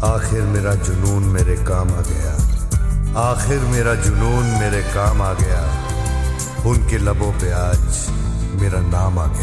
आखिर मेरा जुनून मेरे काम आ गया, आखिर मेरा जुनून मेरे काम आ गया। उनके लबों पे आज मेरा नाम आ गया।